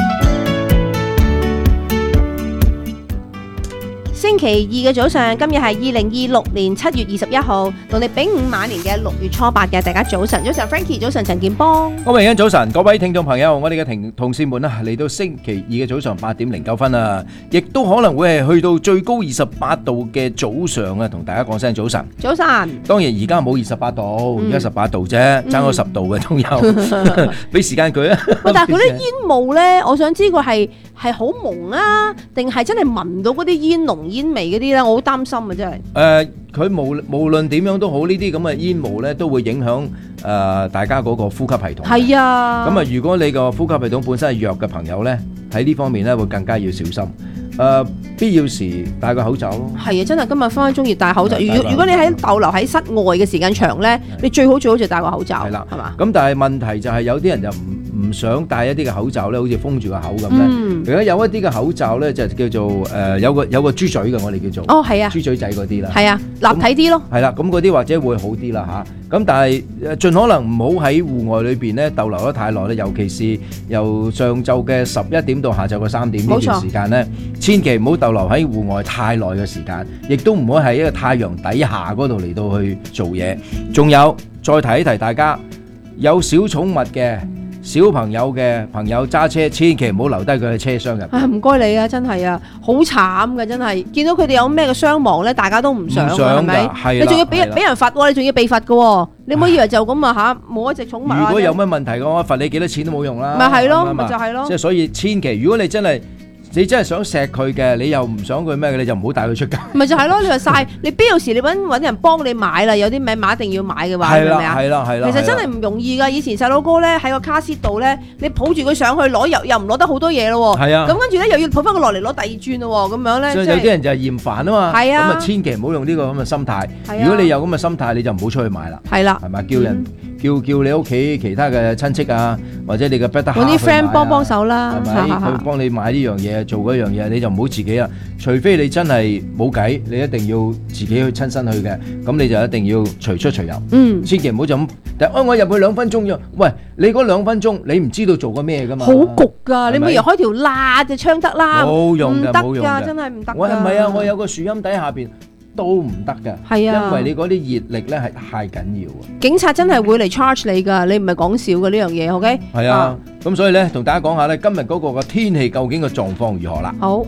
星期二嘅早上，今日係二零二六年七月二十一號，農曆丙午晚年嘅六月初八嘅，大家早晨，早晨 Frankie， 早晨陳健邦， 歐永欣早晨，各位聽眾朋友，我哋嘅同同事們啊，嚟到星期二嘅早上八點零九分啊，亦都可能會係去到最高二十八度嘅早上啊，同大家講聲早晨。 早晨。 當然而家冇二十八度，而家十八度啫，爭咗十度嘅都有，俾時間佢啊。 喂，但係嗰啲煙霧咧，我想知佢係係好濃啊，定係真係聞到嗰啲煙濃煙味嗰啲咧？我好擔心啊，真係。 誒，佢無無論點樣都好，呢啲咁嘅煙霧咧，都會影響誒大家嗰個呼吸系統。 係啊。咁啊，如果你個呼吸系統本身係弱嘅朋友咧，喺呢方面咧會更加要小心。誒，必要時戴個口罩咯。係啊，真係今日翻翻中意戴口罩。如果如果你喺逗留喺室外嘅時間長咧，你最好最好就戴個口罩。係啦，係嘛？ 咁但係問題就係有啲人就唔唔想戴一啲嘅口罩咧，好似封住個口咁咧。如果有一啲嘅口罩咧，就叫做誒有個有個豬嘴嘅，我哋叫做。 哦，係啊。 豬嘴仔嗰啲啦。 係啊，立體啲咯。 係啦，咁嗰啲或者會好啲啦嚇。咁但係盡可能唔好喺戶外裏邊咧逗留得太耐咧，尤其是由上晝嘅十一點到下晝嘅三點呢段時間咧，千祈唔好逗留喺戶外太耐嘅時間，亦都唔好喺一個太陽底下嗰度嚟到去做嘢。仲有再提一提大家，有小寵物嘅小朋友嘅朋友揸車，千祈唔好留低佢喺車廂入邊。 啊，唔該你啊，真係啊，好慘嘅真係，見到佢哋有咩嘅傷亡咧，大家都唔想㗎，係咪？係啦，你仲要俾人俾人罰喎，你仲要被罰㗎喎，你唔好以為就咁啊嚇，冇一隻寵物。 如果有咩問題嘅話，罰你幾多錢都冇用啦。 咪係咯，咪就係咯。 即係所以千祈，如果你真係你真係想錫佢嘅，你又唔想佢咩嘅，你就唔好帶佢出街。 咪就係咯，你話晒，你必要時你揾揾人幫你買啦，有啲咩買一定要買嘅話，係咪啊？ 係啦，係啦。 其實真係唔容易㗎。以前細佬哥咧喺個卡士度咧，你抱住佢上去攞又又唔攞得好多嘢咯喎。係啊。咁跟住咧又要抱翻佢落嚟攞第二轉咯喎，咁樣咧。 所以有啲人就係嫌煩啊嘛。係啊。咁啊，千祈唔好用呢個咁嘅心態。係啊。如果你有咁嘅心態，你就唔好出去買啦。係啦。係咪叫人叫叫你屋企其他嘅親戚啊，或者你嘅 brother 揾啲 friend 幫幫手啦， 係咪？佢幫你買呢樣嘢，做嗰樣嘢，你就唔好自己啊。除非你真係冇計，你一定要自己去親身去嘅，咁你就一定要隨出隨入。嗯，千祈唔好就咁。但係我入去兩分鐘啫，喂，你嗰兩分鐘你唔知道做過咩㗎嘛？好焗㗎，你咪又開條罅嘅窗得啦， 冇用㗎， 冇用㗎，真係唔得㗎。 我係唔係啊？我有個樹蔭底下邊。都唔得㗎，係啊，因為你嗰啲熱力咧係太緊要啊！ 警察真係會嚟 charge 你㗎，你唔係講笑㗎呢樣嘢 ，OK？ 係啊，咁所以咧，同大家講下咧，今日嗰個嘅天氣究竟個狀況如何啦？ 好，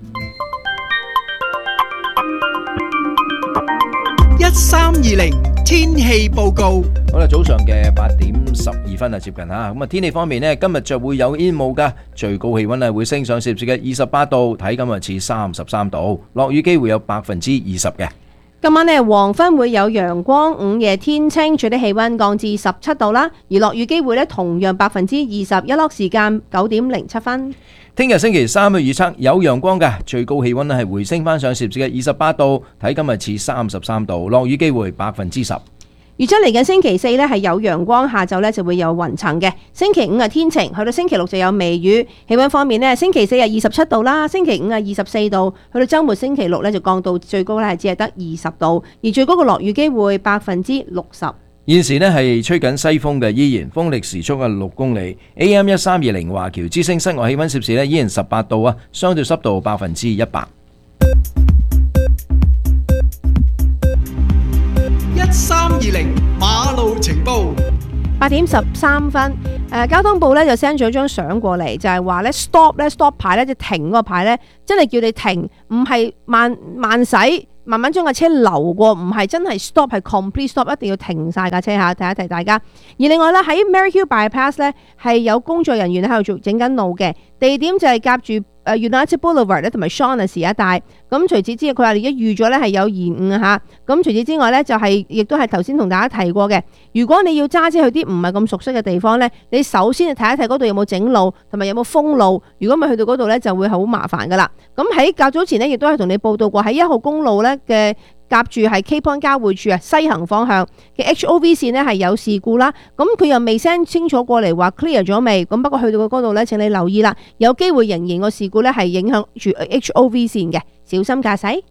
一三二零天氣報告。 好啦，早上嘅八點十二分啊，接近吓。咁啊，天氣方面呢，今日就會有煙霧噶，最高氣溫咧會升上攝氏嘅二十八度，睇今日似三十三度，落雨機會有百分之二十嘅。 今晚呢，黃昏會有陽光，午夜天清，最低氣溫降至十七度啦。而落雨機會呢，同樣百分之二十，一落時間九點零七分。 聽日星期三嘅預測有陽光嘅，最高氣溫咧係回升翻上攝氏嘅二十八度，睇今日似三十三度，落雨機會百分之十。 預測嚟緊星期四咧係有陽光，下晝咧就會有雲層嘅。星期五係天晴，去到星期六就有微雨。氣溫方面呢，星期四係二十七度啦，星期五係二十四度，去到週末星期六咧就降到最高咧係只係得二十度，而最高嘅落雨機會百分之六十。 現時呢係吹緊西風嘅，依然風力時速係六公里。A M 一三二零華僑之聲室外氣溫攝氏呢依然十八度啊，相對濕度百分之一百。 一三二零馬路情報， 八點十三分，誒、呃、交通部咧就 send 咗張相過嚟，就係話咧 stop 咧 stop 牌咧，就停嗰個牌咧，真係叫你停，唔係慢慢駛，慢慢將架車流過，唔係真係 stop，係 complete stop，一定要停晒架車嚇，提一提大家。而另外咧喺 Maryhill Bypass 咧係有工作人員喺度做整緊路嘅，地點就係夾住誒 United Boulevard 咧同埋 Shaughnessy 一帶。咁除此之外，佢話而家預咗咧係有延誤嚇。咁除此之外咧，就係亦都係頭先同大家提過嘅。如果你要揸車去啲唔係咁熟悉嘅地方咧，你首先睇一睇嗰度有冇整路，同埋有冇封路。如果咪去到嗰度咧，就會好麻煩噶啦。咁喺較早前咧，亦都係同你報道過喺一號公路咧嘅夾住係 Cape Point 交匯處啊，西行方向嘅 H O V 線咧係有事故啦。咁佢又未 send 清楚過嚟話 clear 咗未？咁不過去到嗰度咧，請你留意啦，有機會仍然個事故咧係影響住 H O V 線嘅，小心駕駛。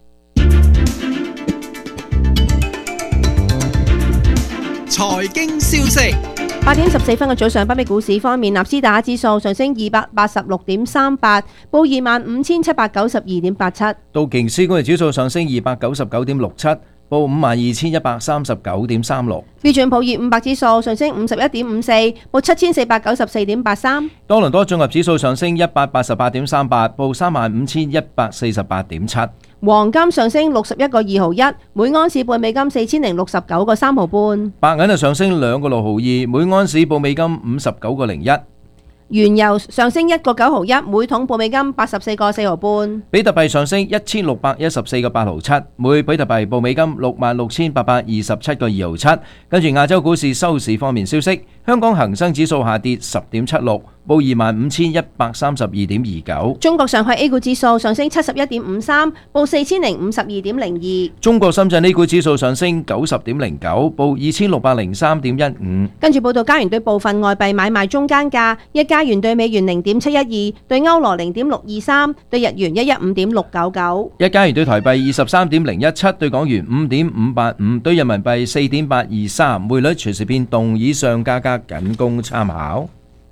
財經消息。 八點十四分嘅早上，北美股市方面，納斯達克指數上升二百八十六點三八，報二萬五千七百九十二點八七。 道瓊斯工業指數上升二百九十九點六七，報五萬二千一百三十九點三六。 標準普爾五百指數上升五十一點五四，報七千四百九十四點八三。 多倫多綜合指數上升一百八十八點三八，報三萬五千一百四十八點七。 黃金上升六十一個二毫一，每安士報美金四千零六十九個三毫半。 白銀就上升兩個六毫二，每安士報美金五十九個零一。 原油上升一個九毫一，每桶報美金八十四個四毫半。 比特幣上升一千六百一十四個八毫七，每比特幣報美金六萬六千八百二十七個二毫七。跟住亞洲股市收市方面消息，香港恒生指數下跌十點七六，報二萬五千一百三十二點二九。 中國上海 A 股指數上升七十一點五三，報四千零五十二點零二。 中國深圳 A 股指數上升九十點零九，報二千六百零三點一五。 跟住報道，加元對部分外幣買賣中間價：一加元對美元零點七一二，對歐羅零點六二三，對日元一一五點六九九。 一加元對台幣二十三點零一七，對港元五點五八五，對人民幣四點八二三。匯率隨時變動，以上價格僅供參考。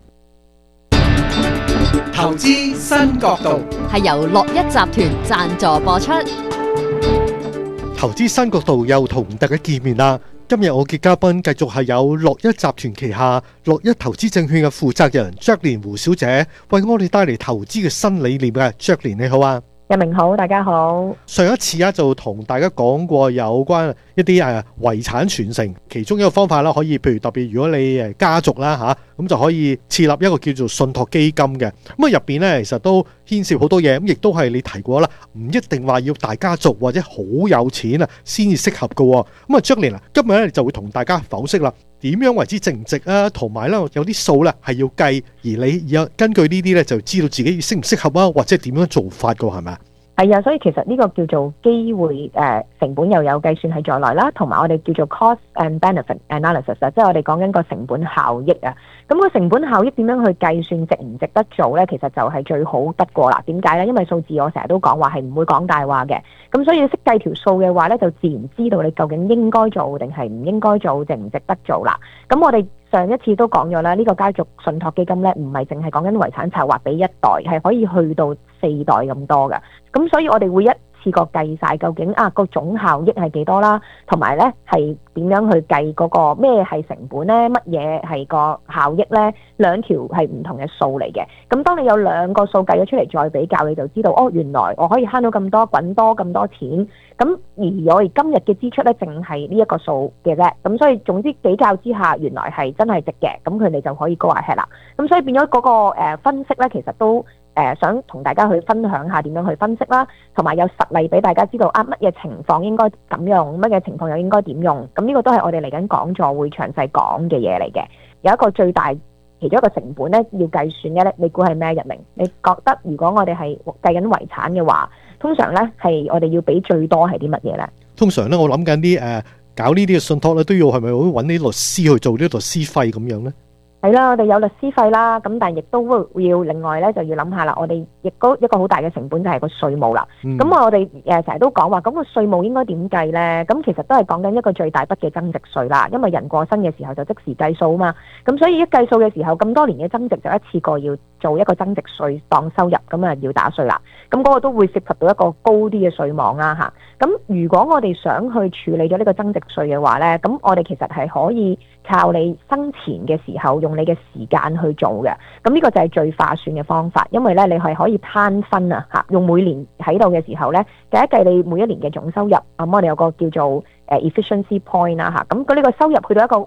投資新角度係由樂一集團贊助播出。 投資新角度又同大家見面啦。今日我嘅嘉賓繼續係有樂一集團旗下樂一投資證券嘅負責人 Jacqueline 胡小姐，為我哋帶嚟投資嘅新理念嘅。Jacqueline 你好啊。 日明好，大家好。 上一次啊就同大家講過有關一啲誒遺產傳承，其中一個方法啦，可以譬如特別如果你誒家族啦嚇，咁、啊、就可以設立一個叫做信託基金嘅。咁啊入邊咧其實都牽涉好多嘢，咁亦都係你提過啦，唔一定話要大家族或者好有錢啊先至適合嘅。咁啊 Jacqueline啊，今日咧就會同大家剖析啦，點樣為之淨值啊，同埋咧有啲數咧係要計，而你有根據呢啲咧就知道自己適唔適合啊，或者點樣做法嘅係咪啊？ 係啊，所以其實呢個叫做機會誒、呃、成本又有計算喺在內啦，同埋我哋叫做 cost and benefit analysis 啊，即係我哋講緊個成本效益啊。咁、個成本效益點樣去計算值唔值得做呢？其實就係最好得過啦。點解呢？因為數字我成日都講話係唔會講大話嘅。咁所以你識計條數嘅話呢，就自然知道你究竟應該做定係唔應該做，值唔值得做啦。咁我哋上一次都講咗啦，呢、個家族信託基金呢，唔係淨係講緊遺產策劃俾一代，係可以去到四代咁多嘅。咁所以我哋會一次過計晒究竟啊個總效益係幾多啦，同埋咧係點樣去計嗰個咩係成本咧，乜嘢係個效益咧，兩條係唔同嘅數嚟嘅。咁當你有兩個數計咗出嚟再比較，你就知道哦，原來我可以慳到咁多，滾多咁多錢。咁而我哋今日嘅支出咧，淨係呢一個數嘅啫。咁所以總之比較之下，原來係真係值嘅。咁佢哋就可以 go ahead啦。咁所以變咗嗰個誒分析咧，其實都。誒、呃、想同大家去分享下點樣去分析啦，同埋有實例俾大家知道啊，乜嘢情況應該咁用，乜嘢情況又應該點用。咁呢個都係我哋嚟緊講座會詳細講嘅嘢嚟嘅。有一個最大其中一個成本咧要計算嘅咧，你估係咩？日明，你覺得如果我哋係計緊遺產嘅話，通常咧係我哋要俾最多係啲乜嘢咧？通常咧我諗緊啲誒搞呢啲嘅信託咧，都要係咪會揾啲律師去做啲律師費咁樣咧？係啦，我哋有律師費啦，咁但係亦都會要另外咧就要諗下啦。我哋亦都一個好大嘅成本就係個稅務啦。咁、嗯、我哋誒成日都講話，咁個稅務應該點計咧？咁其實都係講緊一個最大筆嘅增值稅啦。因為人過身嘅時候就即時計數啊嘛。咁所以一計數嘅時候，咁多年嘅增值就一次過要做一個增值稅當收入，咁啊要打稅啦。咁嗰個都會涉及到一個高啲嘅稅網啦嚇。咁如果我哋想去處理咗呢個增值稅嘅話咧，咁我哋其實係可以靠你生前嘅時候用你嘅時間去做嘅。咁呢個就係最划算嘅方法，因為咧你係可以攤分啊嚇，用每年喺度嘅時候咧計一計你每一年嘅總收入。咁我哋有個叫做誒 efficiency point 啦嚇，咁佢呢個收入去到一個